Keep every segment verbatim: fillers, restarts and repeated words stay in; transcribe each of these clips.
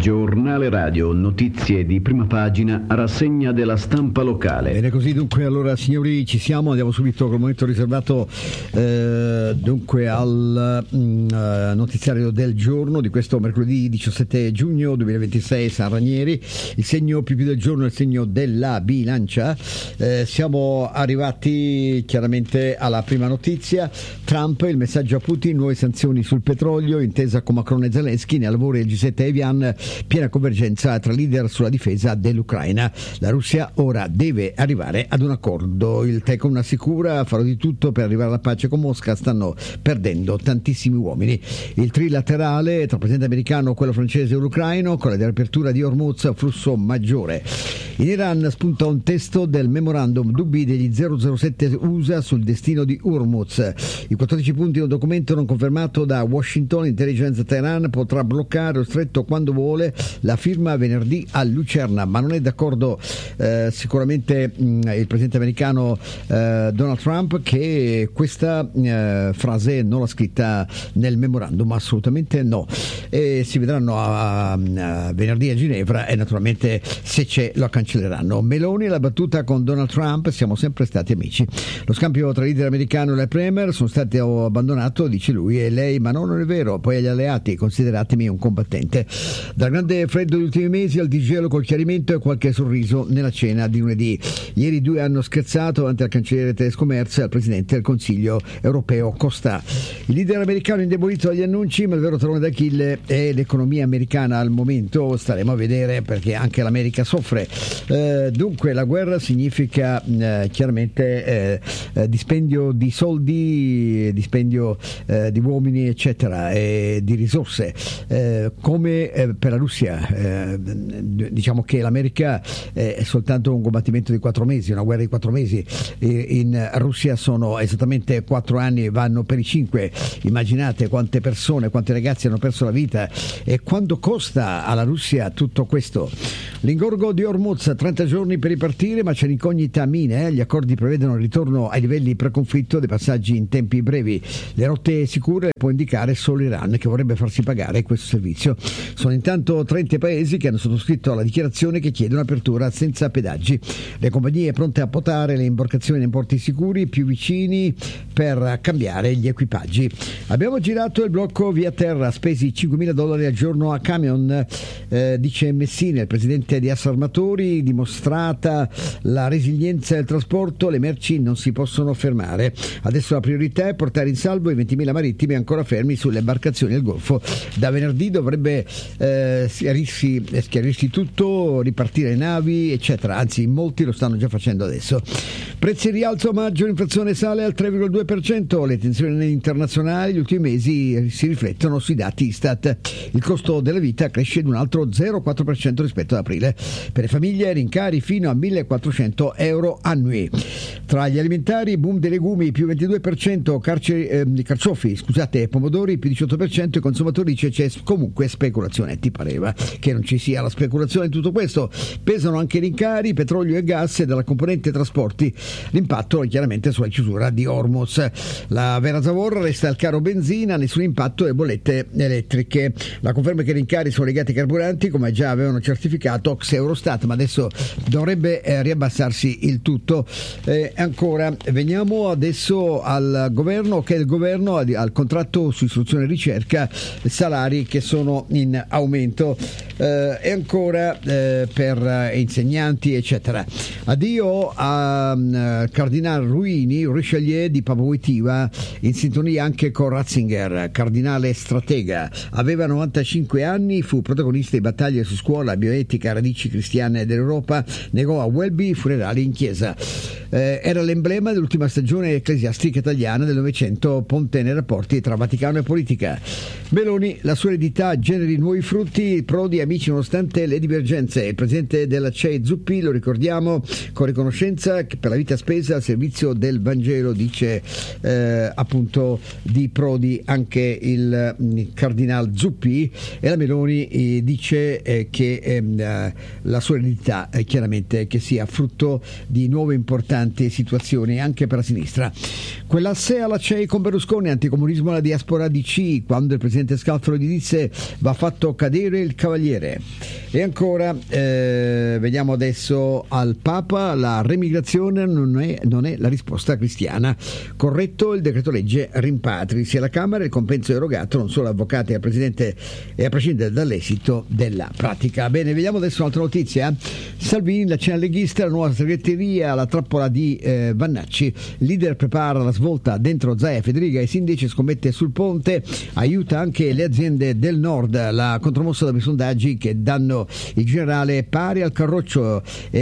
Giornale radio, notizie di prima pagina, rassegna della stampa locale. Bene, così dunque, allora signori, ci siamo, andiamo subito col momento riservato eh, dunque al mh, notiziario del giorno di questo mercoledì diciassette giugno duemilaventisei, San Ranieri. Il segno più più del giorno è il segno della bilancia. Eh, siamo arrivati chiaramente alla prima notizia. Trump, il messaggio a Putin, nuove sanzioni sul petrolio, intesa con Macron e Zelensky, ne lavora il G sette Evian, piena convergenza tra leader sulla difesa dell'Ucraina. La Russia ora deve arrivare ad un accordo. Il Telecom assicura: farò di tutto per arrivare alla pace con Mosca, stanno perdendo tantissimi uomini. Il trilaterale tra il presidente americano, quello francese e l'ucraino, con la riapertura di Hormuz, flusso maggiore. In Iran spunta un testo del memorandum dubbi degli zero zero sette U S A sul destino di Hormuz. I quattordici punti di un documento non confermato da Washington. L'intelligence Teheran potrà bloccare lo stretto quando vuole, la firma venerdì a Lucerna, ma non è d'accordo eh, sicuramente mh, il presidente americano eh, Donald Trump, che questa eh, frase non l'ha scritta nel memorandum, assolutamente no, e si vedranno a, a venerdì a Ginevra e naturalmente se c'è lo cancelleranno. Meloni la battuta con Donald Trump: siamo sempre stati amici. Lo scambio tra il leader americano e la premier sono stati abbandonato, dice lui, e lei: ma no, non è vero, poi agli alleati: consideratemi un combattente. Dal grande freddo degli ultimi mesi al disgelo col chiarimento e qualche sorriso nella cena di lunedì. Ieri due hanno scherzato davanti al cancelliere tedesco Merz e al presidente del Consiglio europeo Costa. Il leader americano indebolito dagli annunci, ma il vero talone d'Achille è l'economia americana al momento. Staremo a vedere, perché anche l'America soffre. Eh, dunque la guerra significa eh, chiaramente eh, eh, dispendio di soldi, dispendio eh, di uomini eccetera, e di risorse. Eh, come eh, per la Russia, eh, diciamo che l'America è soltanto un combattimento di quattro mesi, una guerra di quattro mesi. In Russia sono esattamente quattro anni e vanno per i cinque. Immaginate quante persone, quanti ragazzi hanno perso la vita e quanto costa alla Russia tutto questo. L'ingorgo di Hormuz, trenta giorni per ripartire, ma c'è l'incognita mine. Gli accordi prevedono il ritorno ai livelli pre-conflitto dei passaggi in tempi brevi. Le rotte sicure può indicare solo l'Iran, che vorrebbe farsi pagare questo servizio. Sono intanto trenta paesi che hanno sottoscritto la dichiarazione che chiede un'apertura senza pedaggi. Le compagnie pronte a potare le imbarcazioni nei porti sicuri più vicini per cambiare gli equipaggi. Abbiamo girato il blocco via terra, spesi cinquemila dollari al giorno a camion, eh, dice Messina, il presidente di Assarmatori. Dimostrata la resilienza del trasporto, le merci non si possono fermare. Adesso la priorità è portare in salvo i ventimila marittimi ancora fermi sulle imbarcazioni del Golfo. Da venerdì dovrebbe eh, schiarirsi, schiarirsi tutto, ripartire le navi eccetera, anzi molti lo stanno già facendo adesso. Prezzi in rialzo a maggio, l'inflazione sale al tre virgola due per cento, le tensioni internazionali gli ultimi mesi si riflettono sui dati Istat. Il costo della vita cresce di un altro zero virgola quattro per cento rispetto ad aprile. Per le famiglie rincari fino a millequattrocento euro annui. Tra gli alimentari, boom dei legumi più ventidue per cento, carci, eh, carciofi, scusate, pomodori più diciotto per cento. I consumatori dice c'è comunque speculazione. Ti pareva che non ci sia la speculazione in tutto questo? Pesano anche i rincari, petrolio e gas, e dalla componente trasporti l'impatto è chiaramente sulla chiusura di Hormuz. La vera zavorra resta il caro benzina, nessun impatto alle bollette elettriche. La conferma è che i rincari sono legati ai carburanti, come già avevano certificato Ox e Eurostat, ma adesso dovrebbe eh, riabbassarsi il tutto. Eh, ancora, veniamo adesso al governo, che è il governo al, al contratto su istruzione e ricerca, salari che sono in aumento. Eh, e ancora eh, per insegnanti eccetera. Addio a uh, Cardinal Ruini, Richelieu di Papa Wojtyła, in sintonia anche con Ratzinger, cardinale stratega. Aveva novantacinque anni, fu protagonista di battaglie su scuola, bioetica, radici cristiane dell'Europa, negò a Welby funerali in chiesa. Eh, era l'emblema dell'ultima stagione ecclesiastica italiana del Novecento, ponte nei rapporti tra Vaticano e politica. Meloni, la sua eredità generi nuovi frutti, Prodi amici nonostante le divergenze. Il presidente della C E I Zuppi, lo ricordiamo, con riconoscenza per la vita spesa al servizio del Vangelo, dice eh, appunto di Prodi anche il, il cardinal Zuppi. E la Meloni eh, dice eh, che eh, la sua eredità è chiaramente che sia frutto di nuove importanti tante situazioni anche per la sinistra. Quell'asse alla C E I con Berlusconi, anticomunismo alla diaspora D C, quando il presidente Scalfaro gli disse va fatto cadere il cavaliere. E ancora eh, vediamo adesso al Papa, la remigrazione non è, non è la risposta cristiana, corretto il decreto legge rimpatri, sia la Camera il compenso erogato non solo avvocati al presidente e a prescindere dall'esito della pratica. Bene, vediamo adesso un'altra notizia. Salvini, la cena leghista, la nuova segreteria, la trappola di eh, Vannacci, il leader prepara la svolta dentro Zaia, Federica e Sindici, scommette sul ponte, aiuta anche le aziende del nord, la contromossa dopo i sondaggi che danno il generale pari al Carroccio,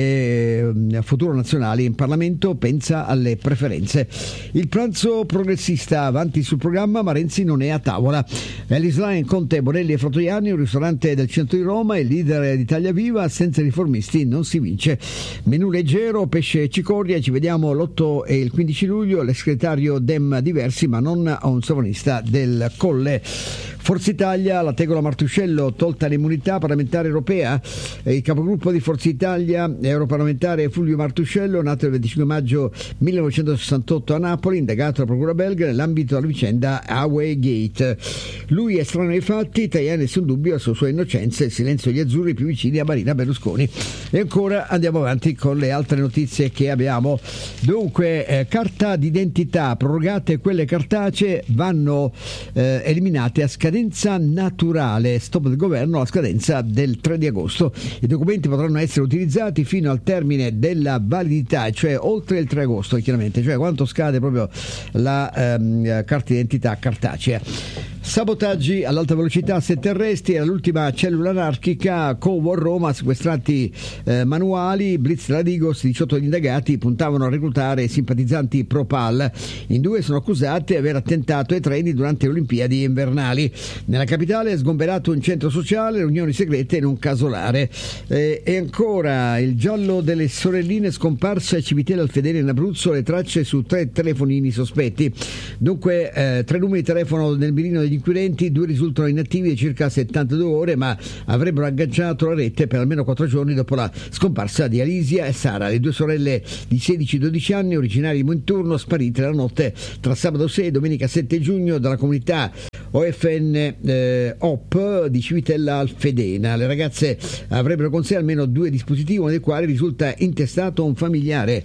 eh, futuro nazionale in Parlamento pensa alle preferenze. Il pranzo progressista avanti sul programma, ma Renzi non è a tavola. Ellis Line, Conte, Bonelli e Fratoianni, un ristorante del centro di Roma, il leader d'Italia Viva, senza riformisti non si vince. Menù leggero, pesce e cicoria, ci vediamo l'otto e il quindici luglio, l'exsegretario Dem diversi ma non a un sovranista del Colle. Forza Italia, la tegola Martuscello, tolta l'immunità parlamentare europea. Il capogruppo di Forza Italia, europarlamentare Fulvio Martuscello, nato il venticinque maggio millenovecentosessantotto a Napoli, indagato alla procura belga nell'ambito della vicenda Huawei Gate. Lui è estraneo ai fatti, Tajani nessun dubbio sulla sua innocenza, il silenzio degli azzurri più vicini a Marina Berlusconi. E ancora andiamo avanti con le altre notizie che abbiamo. Dunque, eh, carta d'identità, prorogate quelle cartacee, vanno eh, eliminate a scadenza naturale, stop del governo alla scadenza del tre di agosto. I documenti potranno essere utilizzati fino al termine della validità, cioè oltre il tre agosto chiaramente, cioè quanto scade proprio la ehm, carta d'identità cartacea. Sabotaggi all'alta velocità, sette arresti, all'ultima cellula anarchica, Covo a Roma, sequestrati eh, manuali, blitz della Digos, diciotto indagati puntavano a reclutare simpatizzanti pro-Pal. In due sono accusati di aver attentato ai treni durante le Olimpiadi invernali. Nella capitale è sgomberato un centro sociale, riunioni segrete in un casolare. Eh, e ancora il giallo delle sorelline scomparse a Civitella al Fedele in Abruzzo, le tracce su tre telefonini sospetti. Dunque eh, tre numeri di telefono nel mirino degli inquirenti, due risultano inattivi da circa settantadue ore, ma avrebbero agganciato la rete per almeno quattro giorni dopo la scomparsa di Alisia e Sara, le due sorelle di sedici e dodici anni, originarie di Monturno, sparite la notte tra sabato sei e domenica sette giugno dalla comunità O F N eh, O P di Civitella al Fedena. Le ragazze avrebbero con sé almeno due dispositivi, uno dei quali risulta intestato a un familiare.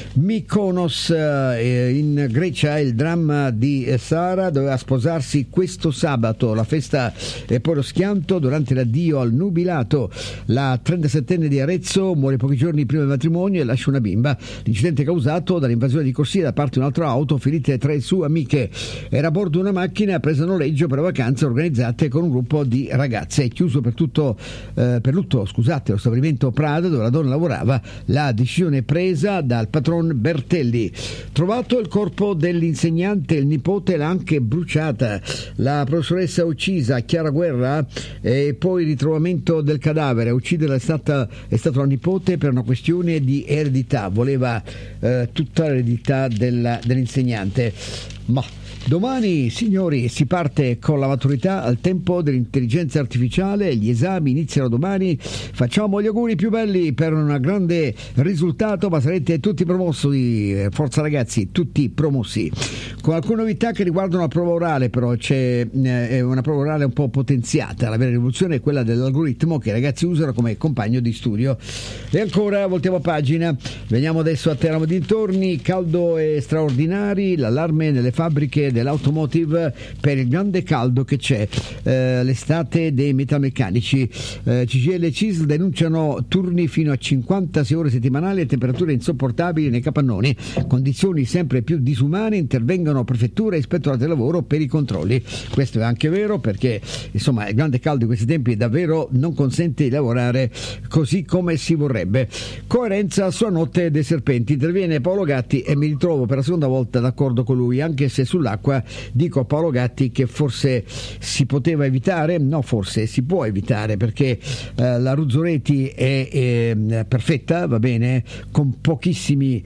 Mykonos eh, in Grecia, il dramma di Sara, doveva sposarsi questo sabato, la festa e poi lo schianto durante l'addio al nubilato. La trentasettenne di Arezzo muore pochi giorni prima del matrimonio e lascia una bimba. L'incidente causato dall'invasione di corsia da parte di un'altra auto, ferite tre sue amiche. Era a bordo una macchina presa a noleggio per vacanze organizzate con un gruppo di ragazze. È chiuso per tutto eh, per lutto, scusate, lo stabilimento Prada dove la donna lavorava. La decisione presa dal patron Bertelli. Trovato il corpo dell'insegnante, il nipote l'ha anche bruciata. La professoressa uccisa, Chiara Guerra, e poi il ritrovamento del cadavere. A ucciderla è stata è stato la nipote per una questione di eredità, voleva eh, tutta l'eredità della, dell'insegnante. Ma domani, signori, si parte con la maturità al tempo dell'intelligenza artificiale, gli esami iniziano domani, facciamo gli auguri più belli per un grande risultato, ma sarete tutti promossi, forza ragazzi, tutti promossi. Con alcune novità che riguardano la prova orale, però c'è eh, una prova orale un po' potenziata, la vera rivoluzione è quella dell'algoritmo che i ragazzi usano come compagno di studio. E ancora voltiamo pagina, veniamo adesso a Teramo dintorni, caldo e straordinari, l'allarme nelle fabbriche dell'automotive per il grande caldo che c'è, eh, l'estate dei metalmeccanici. eh, C G I L e C I S L denunciano turni fino a cinquantasei ore settimanali e temperature insopportabili nei capannoni, condizioni sempre più disumane, intervengono prefettura e ispettorato del lavoro per i controlli. Questo è anche vero perché insomma il grande caldo di questi tempi davvero non consente di lavorare così come si vorrebbe. Coerenza sulla notte dei serpenti, interviene Paolo Gatti e mi ritrovo per la seconda volta d'accordo con lui, anche anche se sull'acqua dico a Paolo Gatti che forse si poteva evitare, no forse si può evitare, perché eh, la Ruzzoleti è, è perfetta, va bene, con pochissimi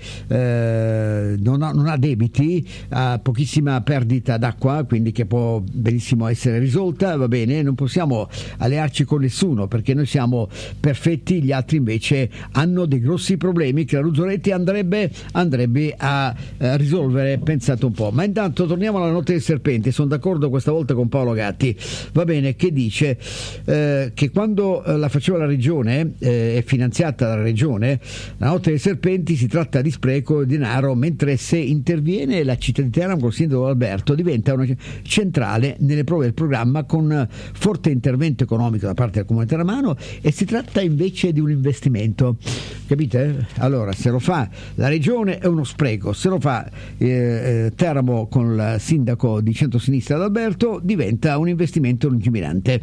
eh, non, ha, non ha debiti, ha pochissima perdita d'acqua, quindi che può benissimo essere risolta, va bene, non possiamo allearci con nessuno perché noi siamo perfetti, gli altri invece hanno dei grossi problemi che la Ruzzoleti andrebbe, andrebbe a eh, risolvere, pensate un po'. Ma intanto torniamo alla Notte del Serpente, sono d'accordo questa volta con Paolo Gatti, va bene, che dice eh, che quando eh, la faceva la regione, eh, è finanziata dalla regione, la Notte dei Serpenti si tratta di spreco di denaro, mentre se interviene la città di Teramo col sindaco Alberto diventa una centrale nelle prove del programma con forte intervento economico da parte del comune teramano, e si tratta invece di un investimento, capite? Allora, se lo fa la regione è uno spreco, se lo fa eh, Teramo con il sindaco di centrosinistra Adalberto diventa un investimento lungimirante.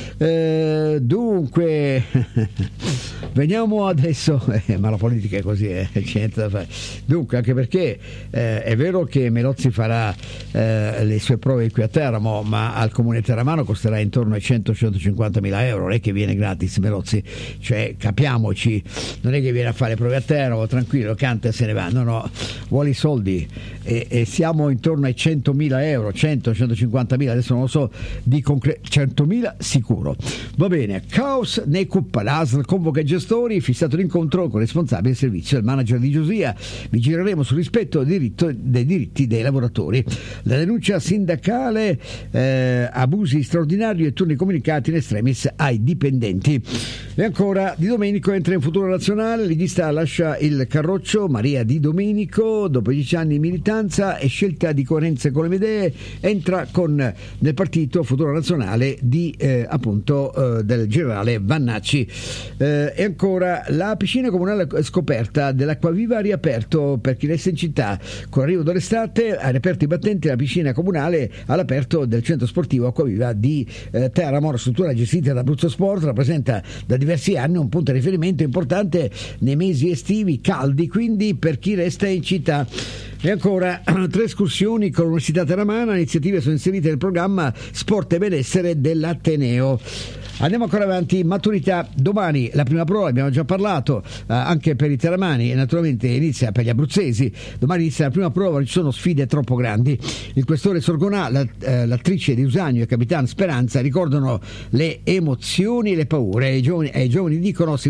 Eh, dunque veniamo adesso eh, ma la politica è così, eh, c'è niente da fare. Dunque, anche perché eh, è vero che Melozzi farà eh, le sue prove qui a Teramo, ma al comune teramano costerà intorno ai cento centocinquanta mila euro, non è che viene gratis Melozzi, cioè capiamoci, non è che viene a fare prove a Teramo, tranquillo, canta e se ne va, no no, vuole i soldi, e, e siamo intorno ai centomila euro, cento centocinquantamila, adesso non lo so di concreto, centomila sicuro. Va bene, caos nei Cuppa, l'A S L convoca i gestori, fissato l'incontro con il responsabile del servizio, il manager di Giosia, vigireremo sul rispetto dei, diritto, dei diritti dei lavoratori. La denuncia sindacale, eh, abusi straordinari e turni comunicati in extremis ai dipendenti. E ancora Di Domenico entra in Futuro Nazionale, leghista lascia il Carroccio, Maria Di Domenico dopo dieci anni di militanza e scelta di coerenza con le mie idee entra con nel partito Futuro Nazionale di eh, appunto eh, del generale Vannacci. Eh, e ancora la piscina comunale scoperta dell'Acquaviva ha riaperto per chi resta in città, con l'arrivo dell'estate ha riaperto i battenti la piscina comunale all'aperto del centro sportivo Acquaviva di eh, Teramo. La struttura gestita da Abruzzo Sport rappresenta da diversi anni un punto di riferimento importante nei mesi estivi caldi, quindi per chi resta in città. E ancora tre escursioni con l'Università Teramana, iniziative sono inserite nel programma Sport e Benessere dell'Ateneo. Andiamo ancora avanti, maturità, domani la prima prova, abbiamo già parlato, eh, anche per i teramani e naturalmente inizia per gli abruzzesi, domani inizia la prima prova, non ci sono sfide troppo grandi. Il questore Sorgonà, la, eh, l'attrice di Usanio e il capitano Speranza ricordano le emozioni e le paure, ai giovani, ai giovani dicono